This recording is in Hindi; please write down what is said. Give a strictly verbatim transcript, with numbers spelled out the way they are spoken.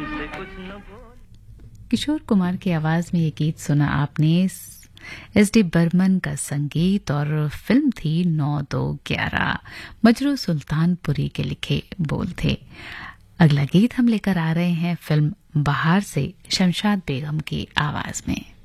किशोर कुमार की आवाज में ये गीत सुना आपने। एस डी बर्मन का संगीत और फिल्म थी नौ दो ग्यारह। मजरू सुल्तानपुरी के लिखे बोल थे। अगला गीत हम लेकर आ रहे हैं फिल्म बहार से शमशाद बेगम की आवाज में।